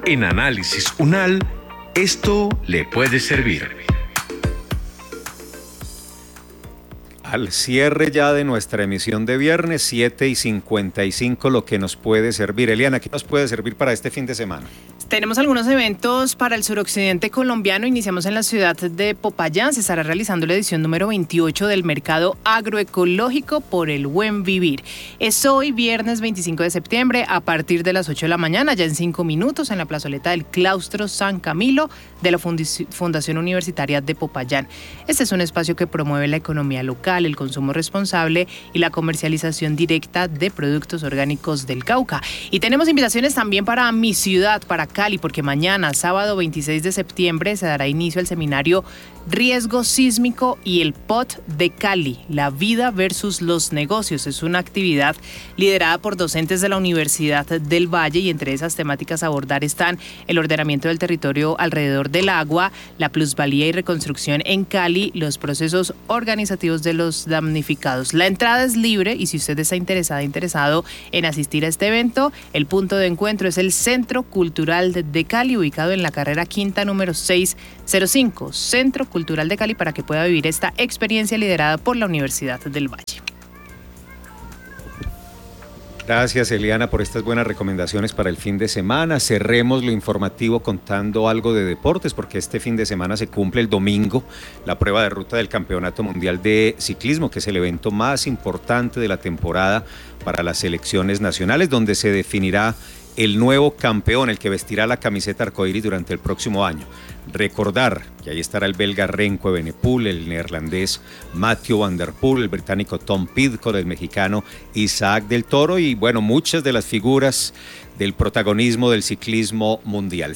En Análisis UNAL, esto le puede servir. Al cierre ya de nuestra emisión de viernes, 7:55, lo que nos puede servir. Eliana, ¿qué nos puede servir para este fin de semana? Tenemos algunos eventos para el suroccidente colombiano. Iniciamos en la ciudad de Popayán. Se estará realizando la edición número 28 del Mercado Agroecológico por el Buen Vivir. Es hoy, viernes 25 de septiembre, a partir de las 8 de la mañana, ya en 5 minutos, en la plazoleta del Claustro San Camilo de la Fundación Universitaria de Popayán. Este es un espacio que promueve la economía local, el consumo responsable y la comercialización directa de productos orgánicos del Cauca. Y tenemos invitaciones también para mi ciudad, para Cali, porque mañana, sábado 26 de septiembre, se dará inicio al seminario Riesgo Sísmico y el POT de Cali, la vida versus los negocios. Es una actividad liderada por docentes de la Universidad del Valle y entre esas temáticas a abordar están el ordenamiento del territorio alrededor del agua, la plusvalía y reconstrucción en Cali, los procesos organizativos de los damnificados. La entrada es libre y si usted está interesado en asistir a este evento, el punto de encuentro es el Centro Cultural de Cali, ubicado en la carrera quinta número 605, Centro Cultural de Cali, para que pueda vivir esta experiencia liderada por la Universidad del Valle. Gracias, Eliana, por estas buenas recomendaciones para el fin de semana. Cerremos lo informativo contando algo de deportes, porque este fin de semana se cumple el domingo la prueba de ruta del Campeonato Mundial de Ciclismo, que es el evento más importante de la temporada para las selecciones nacionales, donde se definirá el nuevo campeón, el que vestirá la camiseta arcoíris durante el próximo año. Recordar que ahí estará el belga Renko Evenepoel, el neerlandés Mathieu van der Poel, el británico Tom Pidcock, el mexicano Isaac del Toro y bueno, muchas de las figuras del protagonismo del ciclismo mundial.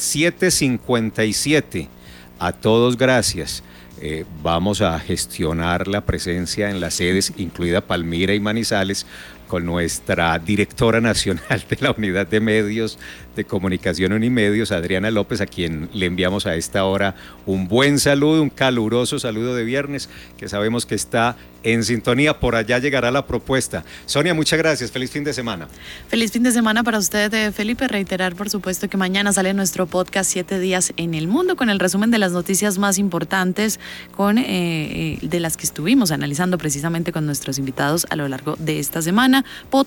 7:57. A todos gracias. Vamos a gestionar la presencia en las sedes, incluida Palmira y Manizales, con nuestra directora nacional de la Unidad de Medios de Comunicación Unimedios, Adriana López, a quien le enviamos a esta hora un buen saludo, un caluroso saludo de viernes, que sabemos que está en sintonía. Por allá llegará la propuesta. Sonia, muchas gracias. Feliz fin de semana. Feliz fin de semana para usted, Felipe. Reiterar, por supuesto, que mañana sale nuestro podcast 7 días en el mundo, con el resumen de las noticias más importantes, de las que estuvimos analizando precisamente con nuestros invitados a lo largo de esta semana.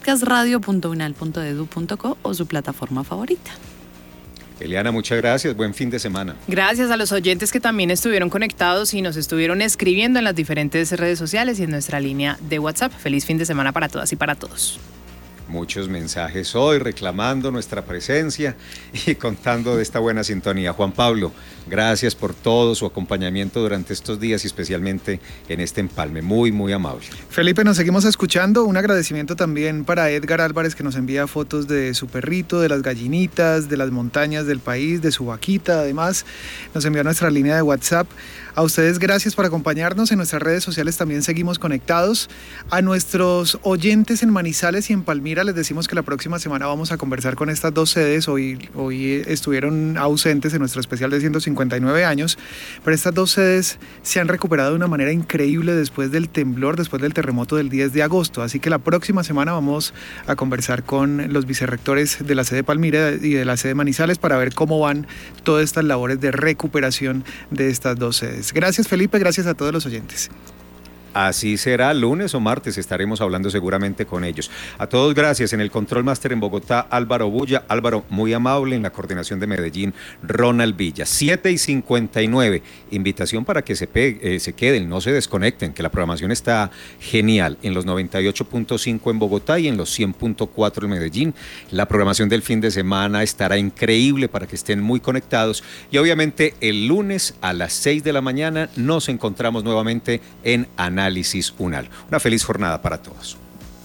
podcastradio.unal.edu.co o su plataforma favorita. Eliana, muchas gracias. Buen fin de semana. Gracias a los oyentes que también estuvieron conectados y nos estuvieron escribiendo en las diferentes redes sociales y en nuestra línea de WhatsApp. Feliz fin de semana para todas y para todos. Muchos mensajes hoy reclamando nuestra presencia y contando de esta buena sintonía. Juan Pablo, gracias por todo su acompañamiento durante estos días y especialmente en este empalme. Muy, muy amable. Felipe, nos seguimos escuchando. Un agradecimiento también para Edgar Álvarez, que nos envía fotos de su perrito, de las gallinitas, de las montañas del país, de su vaquita. Además, nos envía nuestra línea de WhatsApp. A ustedes, gracias por acompañarnos. En nuestras redes sociales también seguimos conectados. A nuestros oyentes en Manizales y en Palmira les decimos que la próxima semana vamos a conversar con estas dos sedes. Hoy estuvieron ausentes en nuestro especial de 159 años, pero estas dos sedes se han recuperado de una manera increíble después del temblor, después del terremoto del 10 de agosto. Así que la próxima semana vamos a conversar con los vicerrectores de la sede Palmira y de la sede Manizales para ver cómo van todas estas labores de recuperación de estas dos sedes. Gracias, Felipe, gracias a todos los oyentes. Así será, lunes o martes estaremos hablando seguramente con ellos. A todos gracias. En el Control Máster en Bogotá, Álvaro Bulla. Álvaro, muy amable. En la coordinación de Medellín, Ronald Villa. 7:59. Invitación para que se queden, no se desconecten, que la programación está genial. En los 98.5 en Bogotá y en los 100.4 en Medellín. La programación del fin de semana estará increíble para que estén muy conectados. Y obviamente el lunes a las 6 de la mañana nos encontramos nuevamente en Análisis UNAL. Una feliz jornada para todos.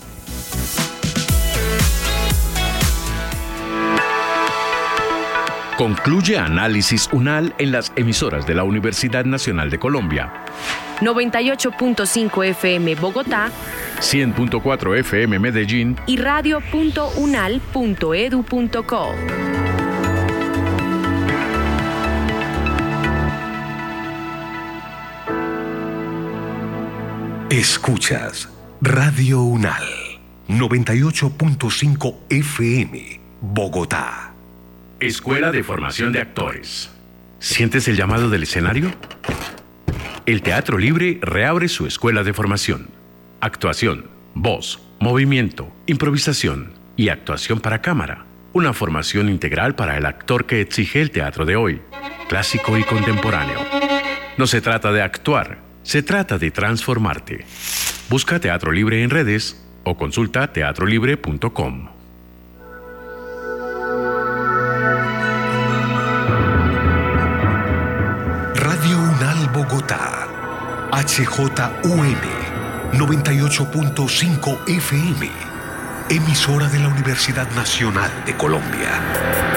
Concluye Análisis UNAL en las emisoras de la Universidad Nacional de Colombia. 98.5 FM Bogotá, 100.4 FM Medellín y radio.unal.edu.co. Escuchas Radio UNAL 98.5 FM Bogotá. Escuela de Formación de Actores. ¿Sientes el llamado del escenario? El Teatro Libre reabre su escuela de formación. Actuación, voz, movimiento, improvisación y actuación para cámara. Una formación integral para el actor que exige el teatro de hoy, clásico y contemporáneo. No se trata de actuar, se trata de transformarte. Busca Teatro Libre en redes o consulta teatrolibre.com. Radio UNAL Bogotá, HJUM 98.5 FM, emisora de la Universidad Nacional de Colombia.